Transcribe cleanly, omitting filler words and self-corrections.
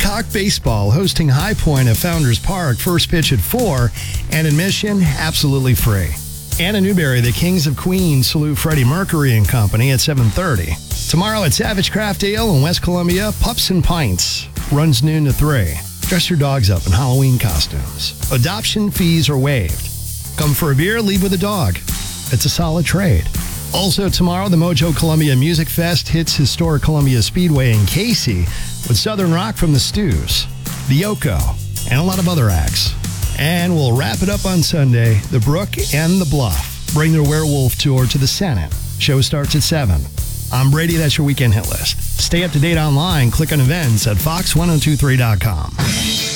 Gamecock Baseball hosting High Point at Founders Park. First pitch at 4 and admission absolutely free. Anna Newberry, the Kings of Queens, salute Freddie Mercury and Company at 7:30. Tomorrow at Savage Craft Ale in West Columbia, Pups and Pints. Runs noon to 3. Dress your dogs up in Halloween costumes. Adoption fees are waived. Come for a beer, leave with a dog. It's a solid trade. Also tomorrow, the Mojo Columbia Music Fest hits historic Columbia Speedway in Casey with Southern Rock from the Stews, the Yoko, and a lot of other acts. And we'll wrap it up on Sunday. The Brook and the Bluff bring their werewolf tour to the Senate. Show starts at 7. I'm Brady. That's your weekend hit list. Stay up to date online. Click on events at fox1023.com.